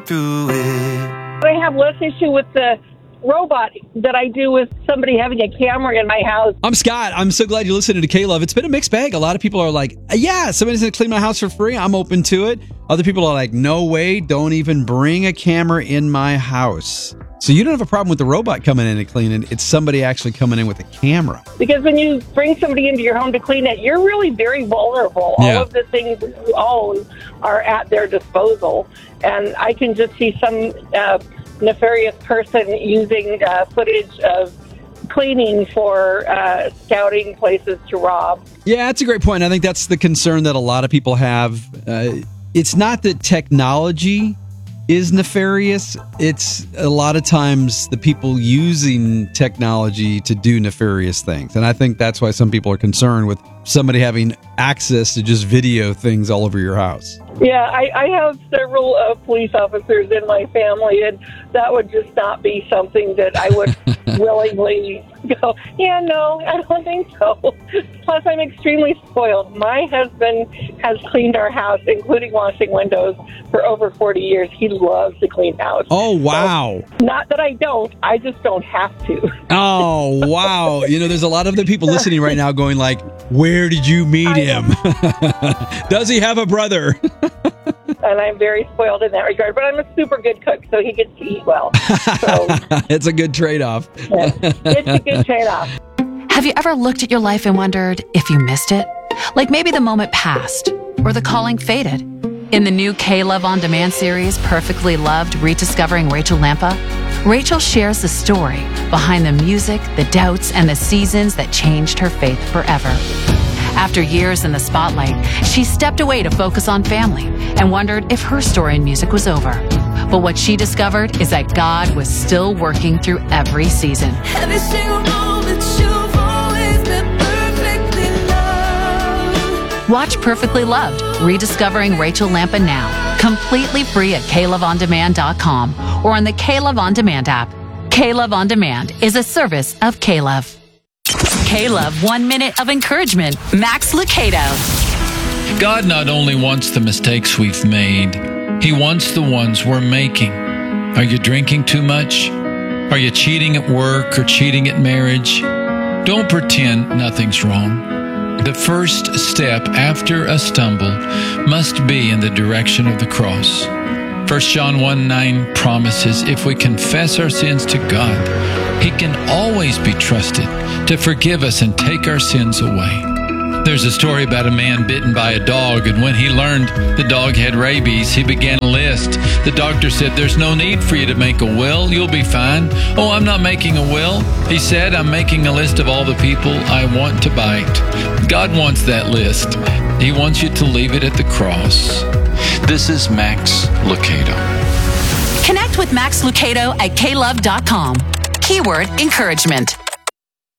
through it. I have less issue with the robot that I do with somebody having a camera in my house. I'm Scott. I'm so glad you're listening to K-Love. It's been a mixed bag. A lot of people are like, yeah, somebody's going to clean my house for free. I'm open to it. Other people are like, no way. Don't even bring a camera in my house. So you don't have a problem with the robot coming in and cleaning. It's somebody actually coming in with a camera. Because when you bring somebody into your home to clean it, you're really very vulnerable. Yeah. All of the things you own are at their disposal. And I can just see some nefarious person using footage of cleaning for scouting places to rob. Yeah, that's a great point. I think that's the concern that a lot of people have. It's not that technology is nefarious. It's a lot of times the people using technology to do nefarious things. And I think that's why some people are concerned with somebody having access to just video things all over your house. Yeah, I have several police officers in my family, and that would just not be something that I would willingly go, yeah, no, I don't think so. Plus, I'm extremely spoiled. My husband has cleaned our house, including washing windows, for over 40 years. He loves to clean house. Oh, wow. So, not that I don't. I just don't have to. Oh, wow. You know, there's a lot of the people listening right now going like, where did you meet him? Does he have a brother? And I'm very spoiled in that regard. But I'm a super good cook, so he gets to eat well. So, it's a good trade-off. Yeah, it's a good trade-off. Have you ever looked at your life and wondered if you missed it? Like maybe the moment passed or the calling faded. In the new K-Love On Demand series, Perfectly Loved, Rediscovering Rachel Lampa, Rachel shares the story behind the music, the doubts, and the seasons that changed her faith forever. After years in the spotlight, she stepped away to focus on family and wondered if her story in music was over. But what she discovered is that God was still working through every season. Every single moment you've always been perfectly loved. Watch Perfectly Loved, Rediscovering Rachel Lampa now, completely free at KLoveOnDemand.com or on the K-Love On Demand app. K-Love On Demand is a service of K-Love. K-Love 1 minute of encouragement. Max Lucado. God not only wants the mistakes we've made, He wants the ones we're making. Are you drinking too much? Are you cheating at work or cheating at marriage? Don't pretend nothing's wrong. The first step after a stumble must be in the direction of the cross. 1 John 1:9 promises if we confess our sins to God, He can always be trusted to forgive us and take our sins away. There's a story about a man bitten by a dog, and when he learned the dog had rabies, he began a list. The doctor said, there's no need for you to make a will. You'll be fine. Oh, I'm not making a will. He said, I'm making a list of all the people I want to bite. God wants that list. He wants you to leave it at the cross. This is Max Lucado. Connect with Max Lucado at klove.com. Keyword encouragement.